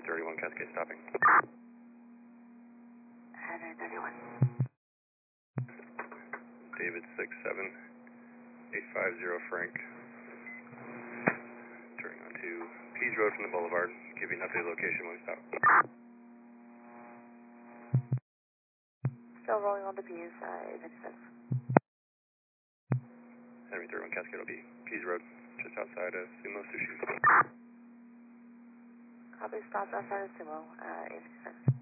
31 Cascade stopping. Henry 31. David 67850 Frank. Turning onto Pease Road from the Boulevard. Give you an updated location when we stop. Still rolling on the Pease, 856. Henry 31 Cascade will be Pease Road, just outside of Sumo Sushi. Copy, stop outside of Sumo, 856.